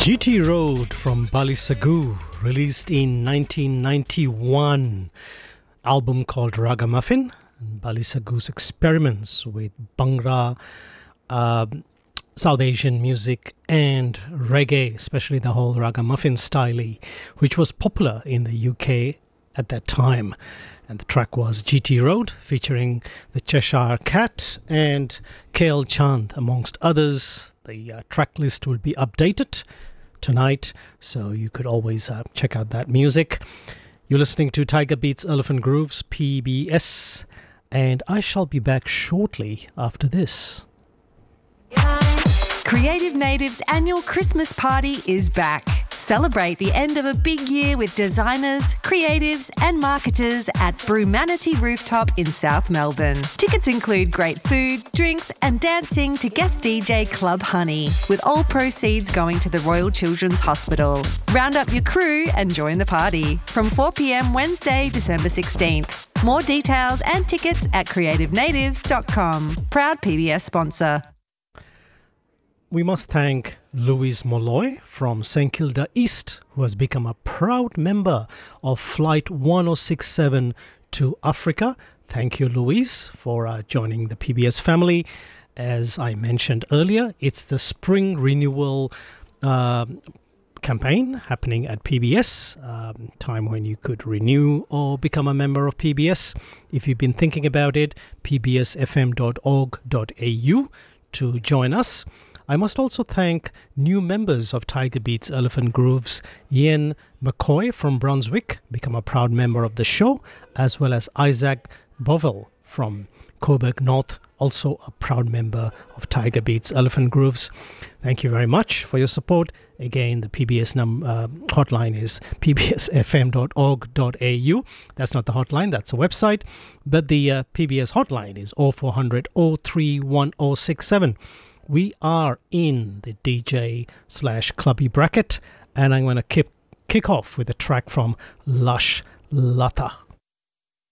GT Road from Balisagu, released in 1991, album called Ragamuffin, and Balisagu's experiments with Bhangra, South Asian music and reggae, especially the whole Ragamuffin style, which was popular in the UK at that time. And the track was GT Road, featuring the Cheshire Cat and KL Chand, amongst others. The track list will be updated tonight, so you could always check out that music. You're listening to Tiger Beats Elephant Grooves, PBS, and I shall be back shortly after this. Creative Native's annual Christmas party is back. Celebrate the end of a big year with designers, creatives and marketers at Brumanity Rooftop in South Melbourne. Tickets include great food, drinks and dancing to guest DJ Club Honey, with all proceeds going to the Royal Children's Hospital. Round up your crew and join the party from 4 p.m. Wednesday, December 16th. More details and tickets at creativenatives.com. Proud PBS sponsor. We must thank Louise Molloy from St Kilda East, who has become a proud member of Flight 1067 to Africa. Thank you, Louise, for joining the PBS family. As I mentioned earlier, it's the spring renewal campaign happening at PBS, time when you could renew or become a member of PBS. If you've been thinking about it, pbsfm.org.au to join us. I must also thank new members of Tiger Beats Elephant Grooves, Ian McCoy from Brunswick, become a proud member of the show, as well as Isaac Bovell from Coburg North, also a proud member of Tiger Beats Elephant Grooves. Thank you very much for your support. Again, the PBS hotline is pbsfm.org.au. That's not the hotline, that's a website. But the PBS hotline is 0400 031067. We are in the DJ/clubby bracket, and I'm going to kick off with a track from Lush Lata.